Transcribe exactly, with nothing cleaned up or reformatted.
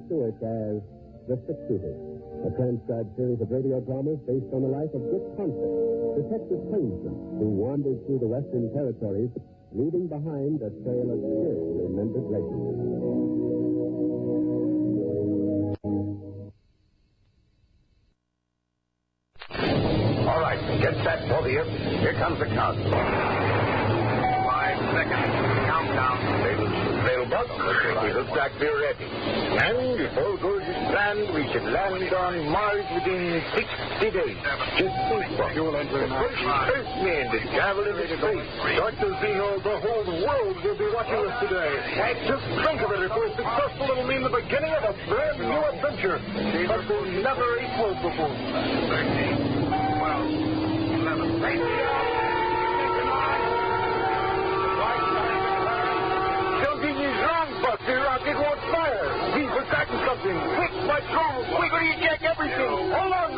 Stewart as The Six Shooters, a transcribed series of radio dramas based on the life of Dick Ponset, Detective Plainsman, who wandered through the Western Territories, leaving behind a trail of still remembered legends. All right, get set, both of you. Here comes the count. Five seconds. Countdown. Little, little bug. We look like we're ready. And if all goes as planned, we should land on Mars within sixty days. Just think, Buck. The first Earthmen to travel into space. Doctor Zeno, the whole world will be watching us today. Just think of it. If we're successful, it'll mean the beginning of a brand new adventure. But we'll never equal before. thirteen, twelve, eleven, eighteen. The rocket won't fire. He's forgotten something. Quick, what's wrong? Quickly eject everything. Hold on,